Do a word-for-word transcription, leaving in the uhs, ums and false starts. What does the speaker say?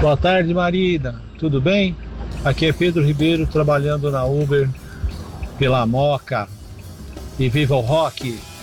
Boa tarde, Marina. Tudo bem? Aqui é Pedro Ribeiro trabalhando na Uber pela Moca. E viva o rock!